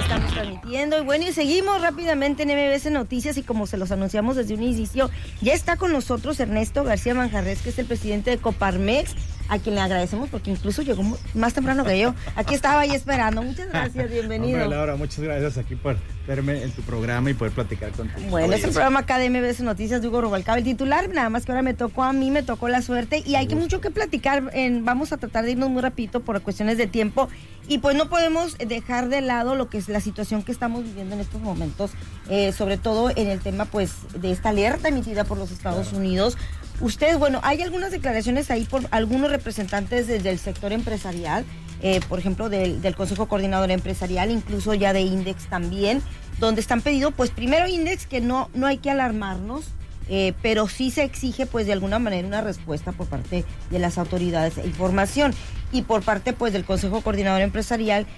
estamos transmitiendo. Y bueno, y seguimos rápidamente en MBS Noticias, y como se los anunciamos desde un inicio, ya está con nosotros Ernesto García Manjarres, que es el presidente de Coparmex, a quien le agradecemos porque incluso llegó más temprano que yo. Aquí estaba ahí esperando. Muchas gracias, bienvenido. Hombre, Laura, muchas gracias aquí por verme en tu programa y poder platicar contigo. Bueno, es el programa acá de MBS Noticias de Hugo Rubalcaba, el titular, nada más que ahora me tocó a mí, me tocó la suerte, y hay mucho que platicar. Vamos a tratar de irnos muy rapidito por cuestiones de tiempo, y pues no podemos dejar de lado lo que es la situación que estamos viviendo en estos momentos, sobre todo en el tema pues de esta alerta emitida por los Estados Unidos. Ustedes, bueno, hay algunas declaraciones ahí por algunos representantes desde el sector empresarial, por ejemplo, del Consejo Coordinador Empresarial, incluso ya de INDEX también, donde están pedido, pues primero INDEX, que no hay que alarmarnos, pero sí se exige pues de alguna manera una respuesta por parte de las autoridades e información, y por parte pues del Consejo Coordinador Empresarial,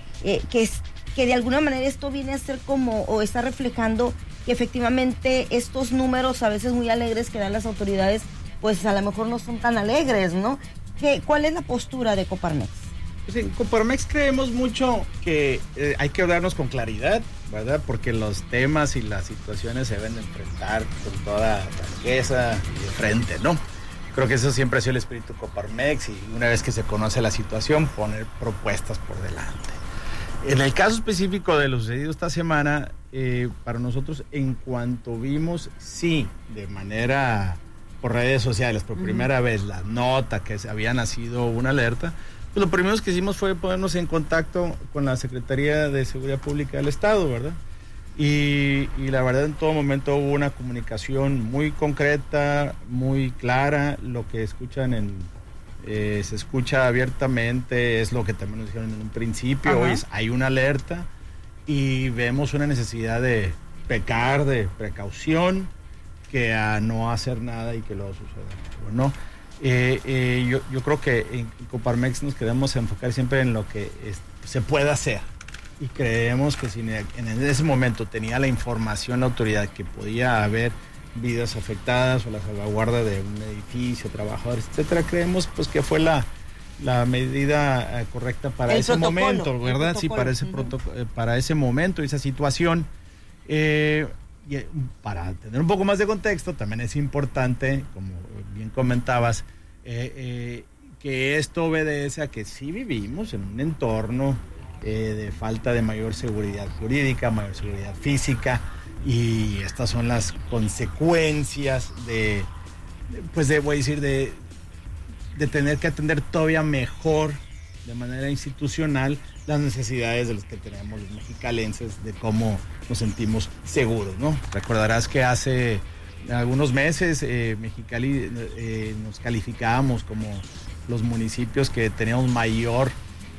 que de alguna manera esto viene a ser como, o está reflejando que efectivamente estos números a veces muy alegres que dan las autoridades, pues a lo mejor no son tan alegres, ¿no? ¿Cuál es la postura de Coparmex? Pues en Coparmex creemos mucho que hay que hablarnos con claridad, ¿verdad? Porque los temas y las situaciones se deben enfrentar con toda franqueza y de frente, ¿no? Creo que eso siempre ha sido el espíritu de Coparmex, y una vez que se conoce la situación, poner propuestas por delante. En el caso específico de lo sucedido esta semana, para nosotros, en cuanto vimos, sí, de manera por redes sociales, por primera vez, la nota que había nacido una alerta, pues lo primero que hicimos fue ponernos en contacto con la Secretaría de Seguridad Pública del Estado, ¿verdad? Y la verdad, en todo momento hubo una comunicación muy concreta, muy clara. Lo que escuchan se escucha abiertamente, es lo que también nos dijeron en un principio. Hoy hay una alerta y vemos una necesidad de pecar de precaución, que a no hacer nada y que luego suceda, ¿no? Yo creo que en Coparmex nos queremos enfocar siempre en lo que se puede hacer, y creemos que si en ese momento tenía la información la autoridad que podía haber vidas afectadas o la salvaguarda de un edificio, trabajadores, etcétera, creemos pues que fue la medida correcta para ese momento, ¿verdad? Sí, para ese momento, esa situación. Y para tener un poco más de contexto, también es importante, como bien comentabas, que esto obedece a que sí vivimos en un entorno de falta de mayor seguridad jurídica, mayor seguridad física, y estas son las consecuencias de tener que atender todavía mejor, de manera institucional, las necesidades de los que tenemos los mexicalenses, de cómo nos sentimos seguros, ¿no? Recordarás que hace algunos meses Mexicali nos calificábamos como los municipios que teníamos mayor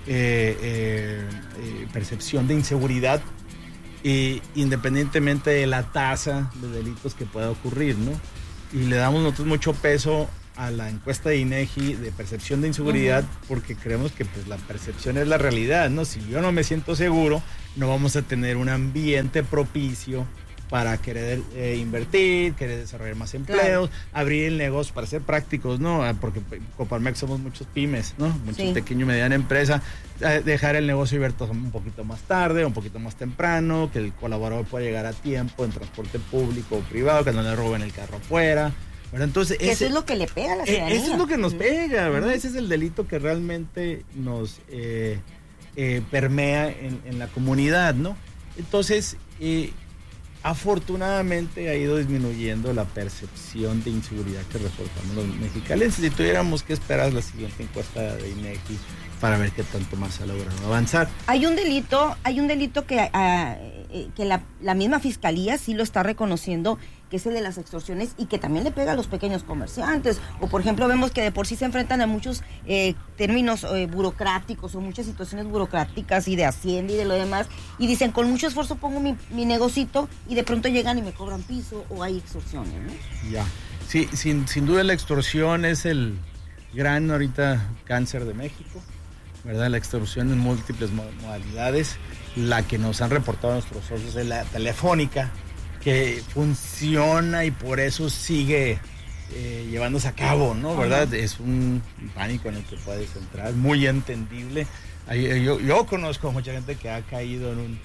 percepción de inseguridad, independientemente de la tasa de delitos que pueda ocurrir, ¿no? Y le damos nosotros mucho peso a la encuesta de INEGI de percepción de inseguridad, porque creemos que pues la percepción es la realidad, ¿no? Si yo no me siento seguro, no vamos a tener un ambiente propicio para querer invertir, querer desarrollar más empleos, abrir el negocio, para ser prácticos, ¿no? Porque Coparmex somos muchos pymes, ¿no? Muchos pequeños y mediana empresa. Dejar el negocio abierto un poquito más tarde, un poquito más temprano, que el colaborador pueda llegar a tiempo en transporte público o privado, que no le roben el carro afuera, ¿verdad? Entonces, eso es lo que le pega a la ciudadanía. Eso es lo que nos pega, ¿verdad? Ese es el delito que realmente nos permea en la comunidad, ¿no? Entonces, afortunadamente ha ido disminuyendo la percepción de inseguridad que reportamos los mexicanos. Si tuviéramos que esperar la siguiente encuesta de INEGI para ver qué tanto más se ha logrado avanzar. Hay un delito que la misma fiscalía sí lo está reconociendo, que es el de las extorsiones, y que también le pega a los pequeños comerciantes. O por ejemplo, vemos que de por sí se enfrentan a muchos términos burocráticos, o muchas situaciones burocráticas y de Hacienda y de lo demás, y dicen, con mucho esfuerzo pongo mi negocito, y de pronto llegan y me cobran piso, o hay extorsiones, ¿no? Ya, sí, sin duda la extorsión es el gran ahorita cáncer de México, ¿verdad? La extorsión en múltiples modalidades. La que nos han reportado nuestros socios es la telefónica, que funciona y por eso sigue llevándose a cabo, ¿no? ¿Verdad? Es un pánico en el que puedes entrar, muy entendible. Yo conozco mucha gente que ha caído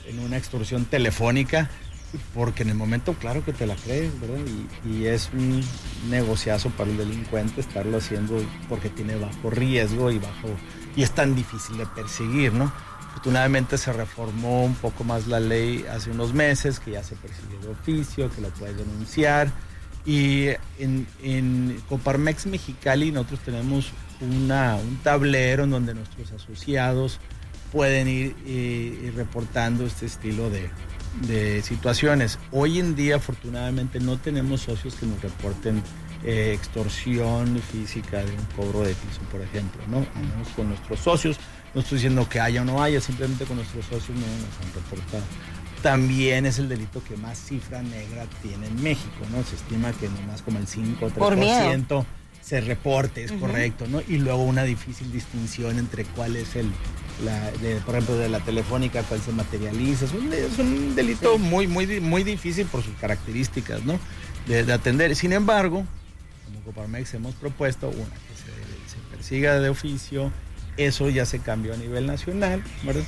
en una extorsión telefónica, porque en el momento, claro que te la crees, ¿verdad? Y es un negociazo para el delincuente estarlo haciendo porque tiene bajo riesgo y es tan difícil de perseguir, ¿no? Afortunadamente se reformó un poco más la ley hace unos meses, que ya se persigue de oficio, que lo puedes denunciar. Y en Coparmex Mexicali nosotros tenemos un tablero en donde nuestros asociados pueden ir reportando este estilo de situaciones. Hoy en día, afortunadamente, no tenemos socios que nos reporten extorsión física de un cobro de piso, por ejemplo, ¿no? Al menos con nuestros socios. No estoy diciendo que haya o no haya, simplemente con nuestros socios no nos han reportado. También es el delito que más cifra negra tiene en México, ¿no? Se estima que nomás como el 5 o 3% se reporte, es correcto, ¿no? Y luego una difícil distinción entre cuál es por ejemplo, de la telefónica, cuál se materializa. Es un delito muy difícil por sus características, ¿no? De atender. Sin embargo, como Coparmex hemos propuesto una que se persiga de oficio. Eso ya se cambió a nivel nacional, ¿verdad?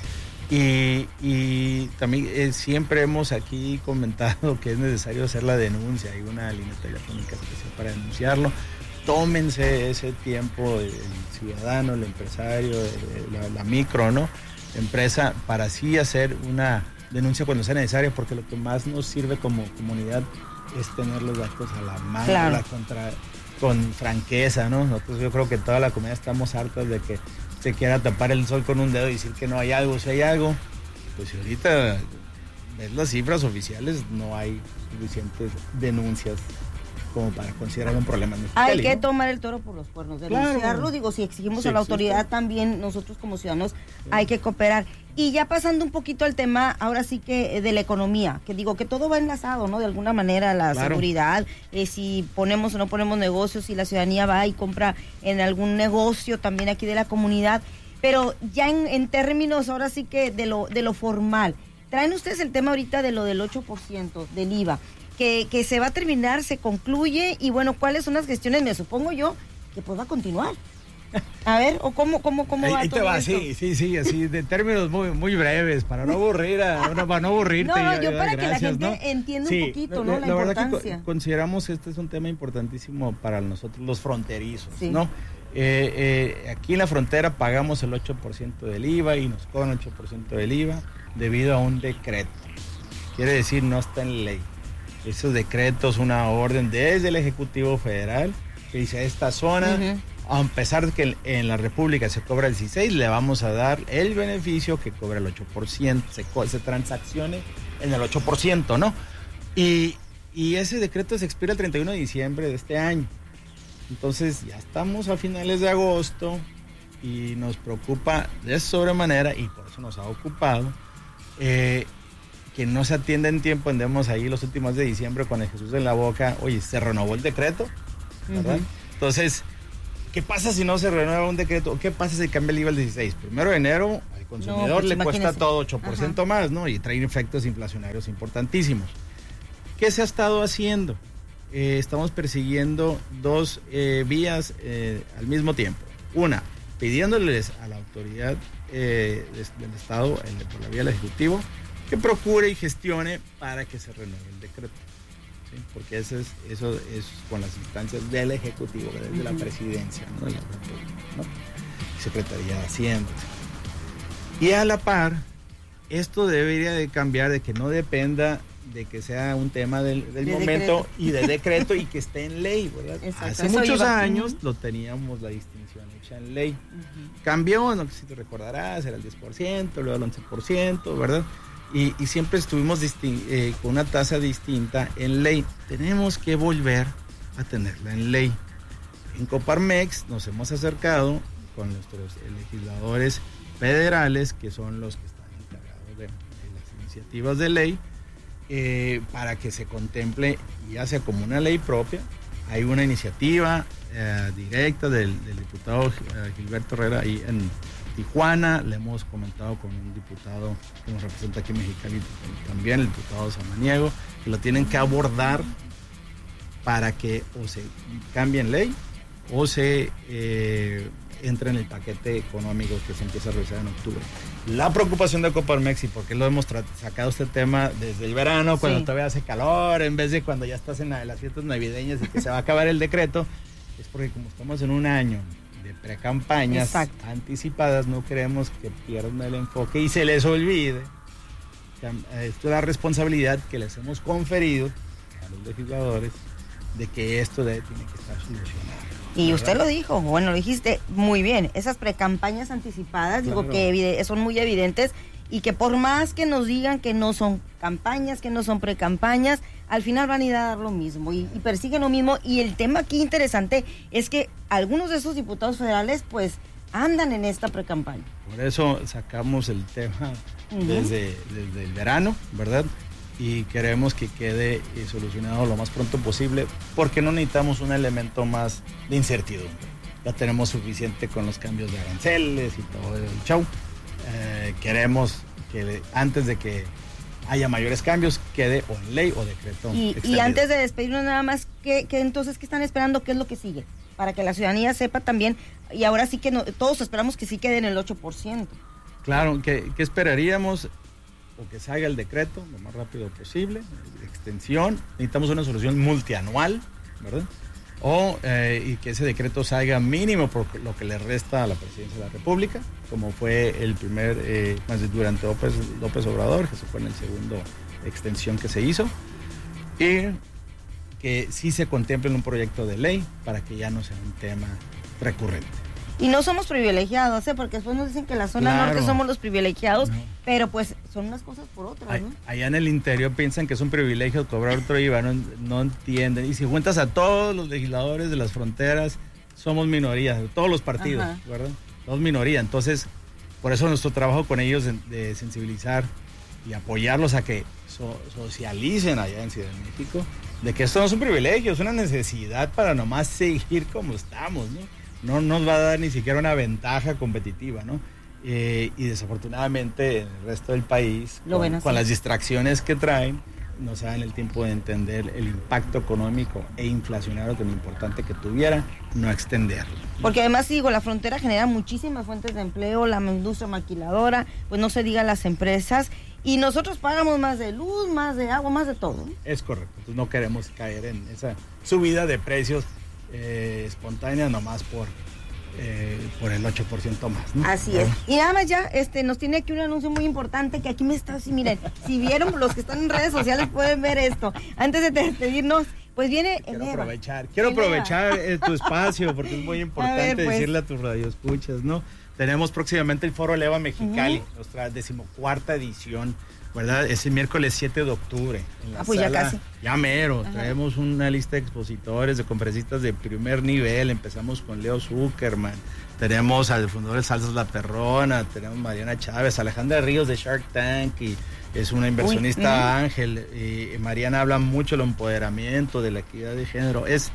Y también siempre hemos aquí comentado que es necesario hacer la denuncia. Hay una línea telefónica especial para denunciarlo. Tómense ese tiempo, el ciudadano, el empresario, la micro, ¿no? Empresa, para así hacer una denuncia cuando sea necesario, porque lo que más nos sirve como comunidad es tener los datos a la mano, claro, con franqueza, ¿no? Nosotros, yo creo que toda la comunidad estamos hartos de que se quiera tapar el sol con un dedo y decir que no hay algo. Si hay algo, pues si ahorita ves las cifras oficiales, no hay suficientes denuncias como para considerar un problema en Mexicali, hay que tomar el toro por los cuernos, denunciarlo, claro. Digo, si exigimos a la autoridad también, nosotros como ciudadanos hay que cooperar. Y ya pasando un poquito al tema, ahora sí que de la economía, que digo que todo va enlazado, ¿no? De alguna manera, la seguridad, si ponemos o no ponemos negocios, si la ciudadanía va y compra en algún negocio también aquí de la comunidad, pero ya en términos ahora sí que de lo formal, traen ustedes el tema ahorita de lo del 8% del IVA, que se va a terminar, se concluye, y bueno, ¿cuáles son las gestiones? Me supongo yo que pues va a continuar. A ver, o cómo va todo esto. Sí, así de términos muy breves, para no aburrirte. No, yo para que la gente entienda un poquito, ¿no? La importancia. Verdad que consideramos este es un tema importantísimo para nosotros los fronterizos, ¿no? Aquí en la frontera pagamos el 8% del IVA y nos cobran 8% del IVA debido a un decreto. Quiere decir, no está en ley. Esos decretos, una orden desde el Ejecutivo Federal que dice: a esta zona, a pesar de que en la República se cobra el 16, le vamos a dar el beneficio que cobra el 8%, se transaccione en el 8%, ¿no? Y ese decreto se expira el 31 de diciembre de este año. Entonces ya estamos a finales de agosto y nos preocupa de sobremanera, y por eso nos ha ocupado, que no se atiende en tiempo. Andemos ahí los últimos de diciembre con el Jesús en la boca. Oye, se renovó el decreto, ¿verdad? Entonces, ¿qué pasa si no se renueva un decreto? ¿Qué pasa si cambia el IVA el 16? 1 de enero al consumidor le cuesta todo 8% más, ¿no? Y trae efectos inflacionarios importantísimos. ¿Qué se ha estado haciendo? Estamos persiguiendo dos vías al mismo tiempo. Una, pidiéndoles a la autoridad del Estado, por la vía del Ejecutivo, que procure y gestione para que se renueve el decreto, ¿sí? Porque eso es con las instancias del Ejecutivo, desde la Presidencia, ¿no? De la República, ¿no? Secretaría de Hacienda. Y a la par, esto debería de cambiar, de que no dependa de que sea un tema del momento decreto. Y de decreto y que esté en ley, ¿verdad? Exacto. Hace muchos años lo teníamos la distinción hecha en ley. Cambió, no sé si te recordarás, era el 10%, luego el 11%, ¿verdad? Y siempre estuvimos con una tasa distinta en ley. Tenemos que volver a tenerla en ley. En Coparmex nos hemos acercado con nuestros legisladores federales, que son los que están encargados de las iniciativas de ley, para que se contemple, ya sea como una ley propia. Hay una iniciativa directa del diputado Gilberto Herrera ahí en Tijuana. Le hemos comentado con un diputado que nos representa aquí en Mexicali también, el diputado Samaniego, que lo tienen que abordar para que o se cambie en ley o se entra en el paquete económico que se empieza a realizar en octubre. La preocupación de Coparmex, y porque lo hemos sacado este tema desde el verano, cuando todavía hace calor, en vez de cuando ya estás en las fiestas navideñas y que se va a acabar el decreto, es porque como estamos en un año de precampañas anticipadas, no queremos que pierdan el enfoque y se les olvide esto es la responsabilidad que les hemos conferido a los legisladores de que esto tiene que estar solucionado. Y usted lo dijo, bueno, lo dijiste muy bien, esas precampañas anticipadas, digo que son muy evidentes y que por más que nos digan que no son campañas, que no son precampañas, al final van a ir a dar lo mismo y persiguen lo mismo. Y el tema aquí interesante es que algunos de esos diputados federales pues andan en esta precampaña. Por eso sacamos el tema desde el verano, ¿verdad? Y queremos que quede solucionado lo más pronto posible, porque no necesitamos un elemento más de incertidumbre. Ya tenemos suficiente con los cambios de aranceles y todo el show. Queremos que antes de que haya mayores cambios, quede o en ley o decreto. Y antes de despedirnos nada más, ¿qué entonces qué están esperando? ¿Qué es lo que sigue? Para que la ciudadanía sepa también, y ahora sí que todos esperamos que sí quede en el 8%. Claro, que esperaríamos o que salga el decreto lo más rápido posible, extensión, necesitamos una solución multianual, ¿verdad? Y que ese decreto salga mínimo por lo que le resta a la presidencia de la República, como fue el primer, durante López Obrador, que se fue en el segundo extensión que se hizo, y que sí se contemple en un proyecto de ley para que ya no sea un tema recurrente. Y no somos privilegiados, porque después nos dicen que la zona norte somos los privilegiados, pero pues son unas cosas por otras, ¿no? Allá en el interior piensan que es un privilegio cobrar otro IVA, no entienden. Y si juntas a todos los legisladores de las fronteras, somos minorías, de todos los partidos, ¿verdad? Somos minoría. Entonces, por eso nuestro trabajo con ellos de sensibilizar y apoyarlos a que socialicen allá en Ciudad de México, de que esto no es un privilegio, es una necesidad para nomás seguir como estamos, ¿no? No nos va a dar ni siquiera una ventaja competitiva, ¿no? Y desafortunadamente en el resto del país, con las distracciones que traen, no se dan el tiempo de entender el impacto económico e inflacionario tan importante que tuviera, no extenderlo. Porque además, digo, la frontera genera muchísimas fuentes de empleo, la industria maquiladora, pues no se diga las empresas, y nosotros pagamos más de luz, más de agua, más de todo, ¿no? Es correcto, entonces no queremos caer en esa subida de precios espontánea nomás por el 8% más, ¿no? Así es. Y nada más ya, nos tiene aquí un anuncio muy importante que aquí me está así, miren, si vieron los que están en redes sociales pueden ver esto. Antes de despedirnos, pues viene Quiero aprovechar tu espacio porque es muy importante decirle a tus radioescuchas, ¿no? Tenemos próximamente el Foro Eleva Mexicali, nuestra 14ª edición, ¿verdad? Es el miércoles 7 de octubre. En la pues sala, ya casi. Ya mero. Traemos una lista de expositores, de conferencistas de primer nivel. Empezamos con Leo Zuckerman. Tenemos al fundador de Salsas La Perrona. Tenemos a Mariana Chávez, Alejandra Ríos de Shark Tank. Y es una inversionista ángel. Y Mariana habla mucho del empoderamiento, de la equidad de género. Es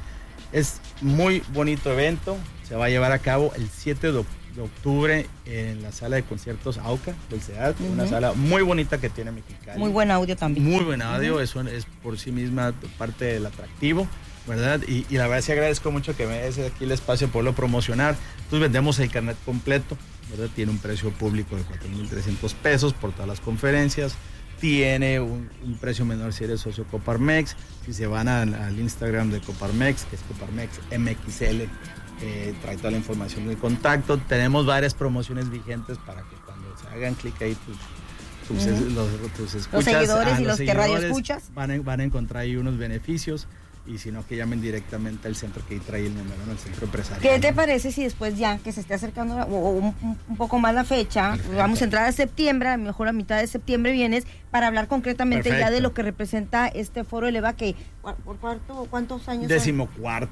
muy bonito evento. Se va a llevar a cabo el 7 de octubre en la sala de conciertos AUCA del CEAT, una sala muy bonita que tiene Mexicali. Muy buen audio también. Muy buen audio, eso es por sí misma parte del atractivo, ¿verdad? Y la verdad sí agradezco mucho que me des aquí el espacio de poderlo promocionar. Entonces vendemos el carnet completo, ¿verdad? Tiene un precio público de 4,300 pesos por todas las conferencias. Tiene un precio menor si eres socio Coparmex. Si se van al Instagram de Coparmex, que es Coparmex MXL, trae toda la información del contacto. Tenemos varias promociones vigentes para que cuando se hagan clic ahí tus escuchas, los seguidores y los que radio escuchas van a encontrar ahí unos beneficios. Y si no, que llamen directamente al centro que ahí trae el número, ¿no? El centro empresarial. ¿Qué te parece si después ya que se esté acercando un poco más la fecha, perfecto, vamos a entrar a septiembre, a lo mejor a mitad de septiembre vienes para hablar concretamente perfecto, ya de lo que representa este Foro Eleva, que ¿cuántos años? 14ª.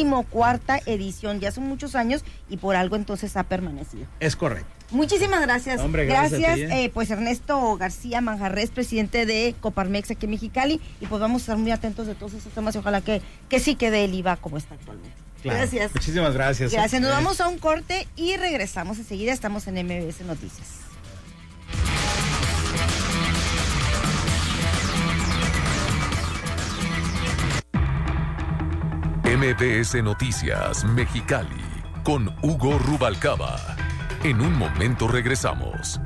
14ª edición, ya son muchos años y por algo entonces ha permanecido. Es correcto. Muchísimas gracias. Hombre, gracias. Pues Ernesto García Manjarres, presidente de Coparmex aquí en Mexicali, y pues vamos a estar muy atentos de todos esos temas y ojalá que sí quede el IVA como está actualmente. Claro. Gracias. Muchísimas gracias. Gracias. Nos vamos a un corte y regresamos enseguida. Estamos en MBS Noticias. MBS Noticias Mexicali con Hugo Rubalcaba. En un momento regresamos.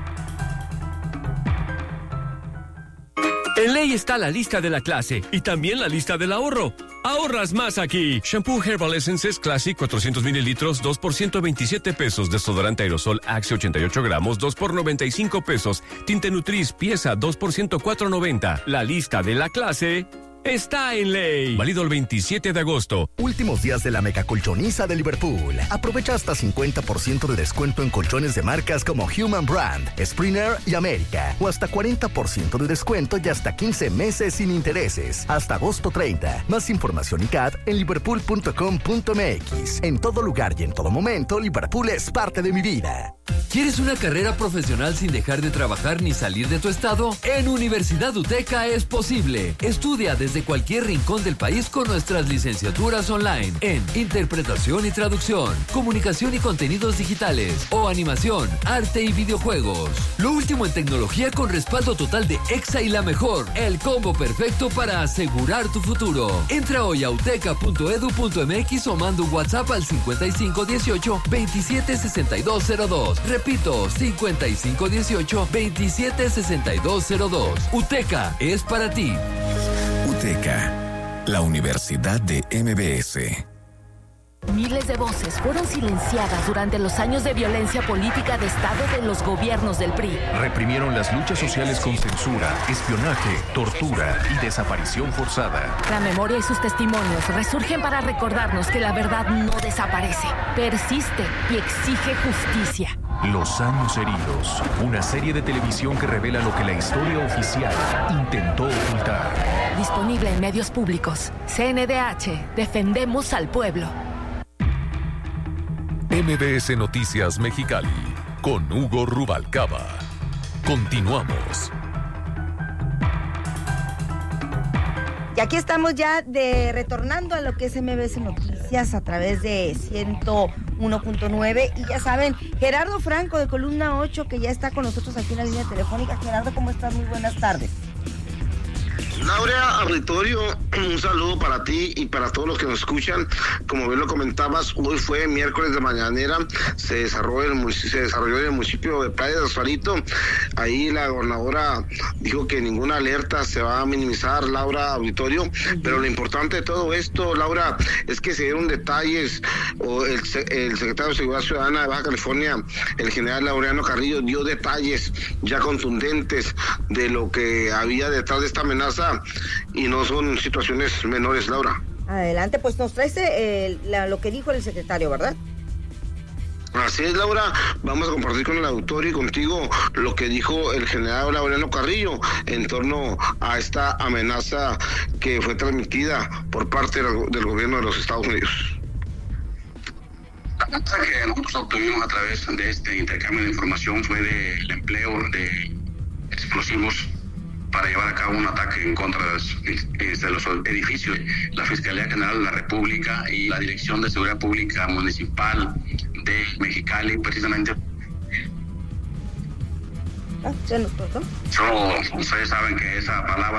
En Ley está la lista de la clase y también la lista del ahorro. Ahorras más aquí. Shampoo Herbal Essences Classic 400 mililitros, 2 por 127 pesos. Desodorante aerosol Axe 88 gramos, 2 por 95 pesos. Tinte Nutris pieza 2 por 104.90. La lista de la clase está en Ley. Válido el 27 de agosto. Últimos días de la megacolchoniza de Liverpool. Aprovecha hasta 50% de descuento en colchones de marcas como Human Brand, Springer y América. O hasta 40% de descuento y hasta 15 meses sin intereses. Hasta agosto 30. Más información y CAT en liverpool.com.mx. En todo lugar y en todo momento, Liverpool es parte de mi vida. ¿Quieres una carrera profesional sin dejar de trabajar ni salir de tu estado? En Universidad UTECA es posible. Estudia desde cualquier rincón del país con nuestras licenciaturas online en Interpretación y Traducción, Comunicación y Contenidos Digitales o Animación, Arte y Videojuegos. Lo último en tecnología con respaldo total de EXA y la mejor. El combo perfecto para asegurar tu futuro. Entra hoy a uteca.edu.mx o manda un WhatsApp al 5518-276202. Repito, 5518-276202. UTECA es para ti. UTECA, la Universidad de MBS. Miles de voces fueron silenciadas durante los años de violencia política de Estado de los gobiernos del PRI. Reprimieron las luchas sociales con censura, espionaje, tortura y desaparición forzada. La memoria y sus testimonios resurgen para recordarnos que la verdad no desaparece, persiste y exige justicia. Los años heridos, una serie de televisión que revela lo que la historia oficial intentó ocultar. Disponible en medios públicos. CNDH, defendemos al pueblo. MBS Noticias Mexicali, con Hugo Rubalcaba. Continuamos. Y aquí estamos ya retornando a lo que es MBS Noticias a través de 101.9. Y ya saben, Gerardo Franco de Columna 8, que ya está con nosotros aquí en la línea telefónica. Gerardo, ¿cómo estás? Muy buenas tardes. Laura Auditorio, un saludo para ti y para todos los que nos escuchan. Como bien lo comentabas, hoy fue miércoles de mañanera, se desarrolló en el municipio de Playa de Rosarito. Ahí la gobernadora dijo que ninguna alerta se va a minimizar, Laura Auditorio, pero lo importante de todo esto, Laura, es que se dieron detalles, o el secretario de Seguridad Ciudadana de Baja California, el general Laureano Carrillo, dio detalles ya contundentes de lo que había detrás de esta amenaza, y no son situaciones menores, Laura. Adelante, pues nos traes lo que dijo el secretario, ¿verdad? Así es, Laura, vamos a compartir con el auditorio y contigo lo que dijo el general Laureano Carrillo en torno a esta amenaza que fue transmitida por parte del gobierno de los Estados Unidos. La amenaza que nosotros obtuvimos a través de este intercambio de información fue del empleo de explosivos para llevar a cabo un ataque en contra de los edificios. La Fiscalía General de la República y la Dirección de Seguridad Pública Municipal de Mexicali, precisamente. ¿Se nos cortó? Ustedes saben que esa palabra